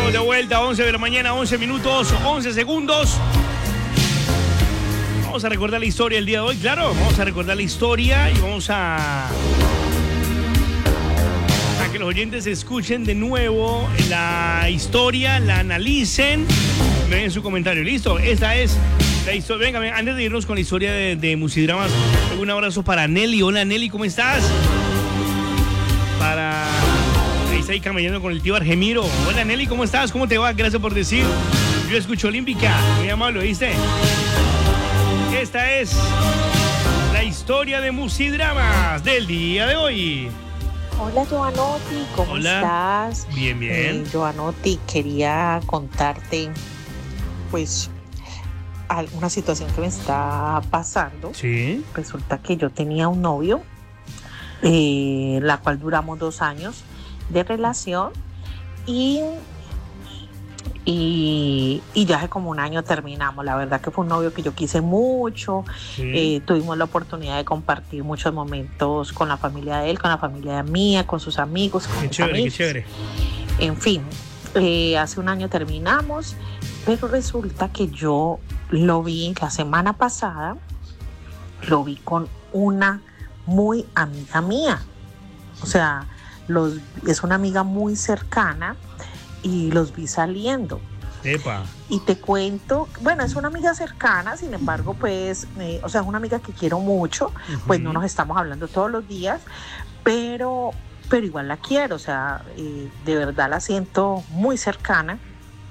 Estamos de vuelta, 11 de la mañana, 11 minutos, 11 segundos. Vamos a recordar la historia del día de hoy, claro. Vamos a recordar la historia y vamos a que los oyentes escuchen de nuevo la historia, la analicen, me den su comentario. Listo, esta es la historia. Venga, antes de irnos con la historia de Musidramas, un abrazo para Nelly. Hola Nelly, ¿cómo estás? Ahí está ahí caminando con el tío Argemiro. Hola Nelly, ¿cómo estás? ¿Cómo te va? Gracias por decir. Yo escucho Olímpica. Muy amable, ¿viste? Esta es la historia de Musidramas del día de hoy. Hola Joanotti, ¿cómo estás? Bien, bien. Joanotti, quería contarte pues alguna situación que me está pasando. Sí. Resulta que yo tenía un novio, la cual duramos 2 años de relación y ya hace como 1 año terminamos. La verdad que fue un novio que yo quise mucho. Sí. Tuvimos la oportunidad de compartir muchos momentos con la familia de él, con la familia mía, con sus amigos, con mis amigos. Qué chévere. En fin, hace 1 año terminamos, pero resulta que yo lo vi la semana pasada, lo vi con una muy amiga mía. O sea, es una amiga muy cercana y los vi saliendo. Epa. Y te cuento, bueno, es una amiga cercana, sin embargo, pues, o sea, es una amiga que quiero mucho, pues no nos estamos hablando todos los días, pero igual la quiero, o sea, de verdad la siento muy cercana.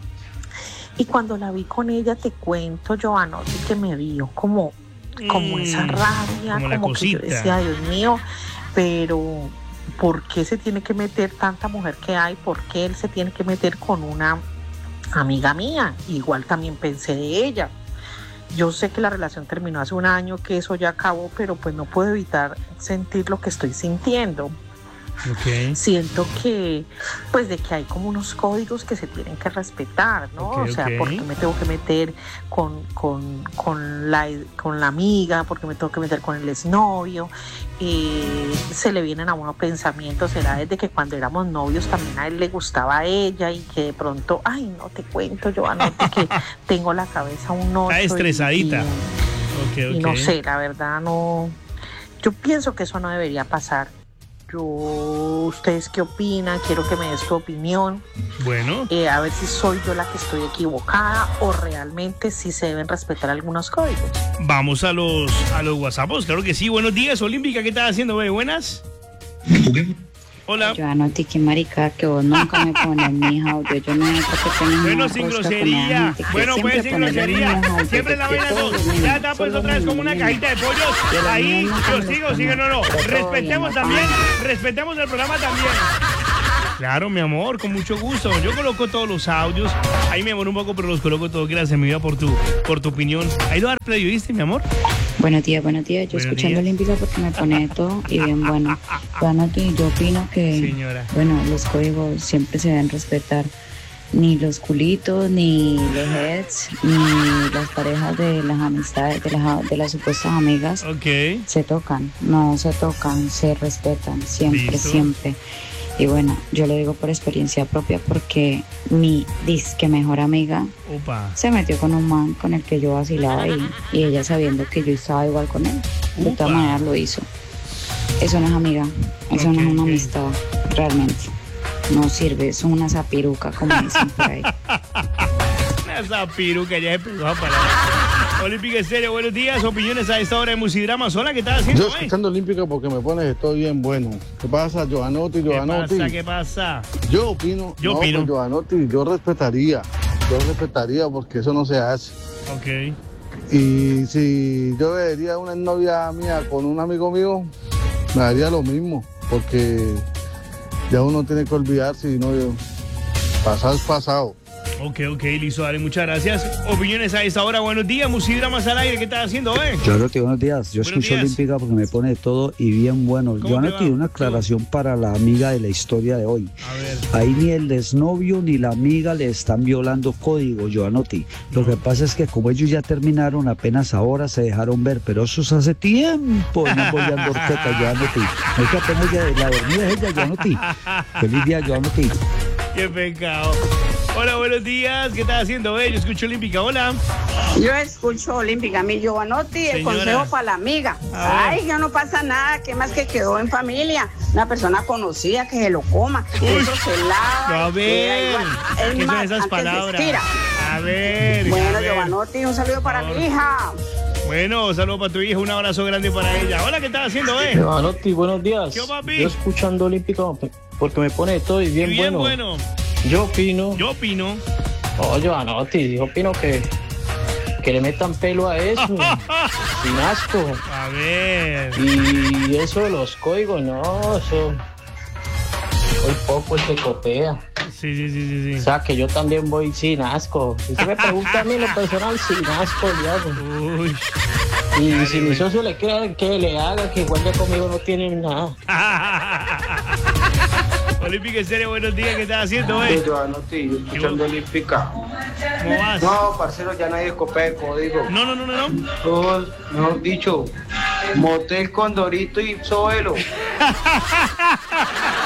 Y cuando la vi con ella, te cuento, Joanotti, que me dio como esa rabia, como que yo decía, Dios mío, pero ¿por qué se tiene que meter tanta mujer que hay? ¿Por qué él se tiene que meter con una amiga mía? Igual también pensé de ella. Yo sé que la relación terminó hace 1 año, que eso ya acabó, pero pues no puedo evitar sentir lo que estoy sintiendo. Okay. Siento que, pues, de que hay como unos códigos que se tienen que respetar, ¿no? O sea, ¿por qué me tengo que meter con la amiga? ¿Por qué me tengo que meter con el exnovio? Se le vienen a uno pensamientos, será desde que cuando éramos novios también a él le gustaba a ella y que de pronto, ay, no te cuento, Joanotti, que tengo la cabeza un 8. Está estresadita. Y no sé, la verdad no. Yo pienso que eso no debería pasar. ¿Ustedes qué opinan? Quiero que me des tu opinión. Bueno. A ver si soy yo la que estoy equivocada o realmente sí se deben respetar algunos códigos. Vamos a los WhatsApps, claro que sí. Buenos días, Olímpica, ¿qué estás haciendo, bebé? ¿Buenas? Hola. Joanotti, qué marica, que vos nunca me pones mi audio. Yo no sé por qué tenés bueno, sin grosería. Bueno, pues sin grosería. Siempre la vaina ya está pues otra vez como una cajita de pollos. Ahí yo sigo, no. Respetemos también, respetemos el programa también. Claro, mi amor, con mucho gusto. Yo coloco todos los audios. Ahí me demoro un poco, pero los coloco todos. Gracias, mi vida, por tu opinión. Ahí lo dar play, ¿viste, mi amor? Buenos días. Yo escuchando Olímpica porque me pone de todo y bien bueno. Joanotti, yo opino que, señora, bueno, los códigos siempre se deben respetar. Ni los culitos, ni los heads, ni las parejas de las amistades, de las supuestas amigas, se tocan. No se tocan, se respetan, siempre, ¿listo? Siempre. Y bueno, yo lo digo por experiencia propia porque mi disque mejor amiga se metió con un man con el que yo vacilaba y ella sabiendo que yo estaba igual con él. De todas maneras lo hizo. Eso no es amiga, eso no es una amistad, realmente. No sirve, es una zapiruca, como dicen por ahí. Una zapiruca, ya se pegó a parar. Olímpica Estéreo, buenos días, opiniones a esta hora de Musidramas. Hola, ¿qué estás haciendo? Yo escuchando Olímpica porque me pones estoy bien bueno. ¿Qué pasa, Joanotti? ¿Qué pasa? Yo opino. Pues, Joanotti, yo respetaría porque eso no se hace. Ok. Y si yo vería una novia mía con un amigo mío, me daría lo mismo, porque ya uno tiene que olvidarse y no, pasado es pasado. Ok, listo, dale, muchas gracias. Opiniones a esta hora, buenos días, Musidramas al aire, ¿qué estás haciendo, Joanotti, buenos días, yo escucho Olímpica porque me pone de todo y bien bueno. Joanotti, una aclaración para la amiga de la historia de hoy. A ver. Ahí ni el desnovio ni la amiga le están violando código, Joanotti. Lo que pasa es que como ellos ya terminaron, apenas ahora se dejaron ver, pero eso es hace tiempo, no voy a horqueta, Joanotti. No es que apenas la dormida es ella, Joanotti. Feliz día, Joanotti. Qué pecado. Hola, buenos días. ¿Qué estás haciendo, Yo escucho Olímpica. Hola. Yo escucho Olímpica, mi Giovanotti, el consejo para la amiga. Ay, ya no pasa nada, que más que quedó en familia. Una persona conocida que se lo coma, eso se lava. A ver, ¿qué son esas palabras? A ver. Bueno, Giovanotti, un saludo para mi hija. Bueno, saludo para tu hija, un abrazo grande para ella. Hola, ¿qué estás haciendo, Giovanotti, buenos días. ¿Qué, papi? Yo escuchando Olímpica porque me pone todo y bien bueno. Yo opino. Oh, Giovanotti, yo opino que le metan pelo a eso. Sin asco. A ver. Y eso de los códigos, no, eso. Muy poco el que copia. Sí. O sea, que yo también voy sin asco. Si usted me pregunta a mí en lo personal, sin asco, diablo. Uy. Y dale, si mi socio le quiere que le haga, que igual ya conmigo no tiene nada. Olímpica, en serio, buenos días, ¿qué estás haciendo, Giovanotti, escuchando Olímpica. ¿Cómo vas? No, parcero, ya nadie copia el código. No. Todos, mejor dicho, Motel Condorito y Zoelo.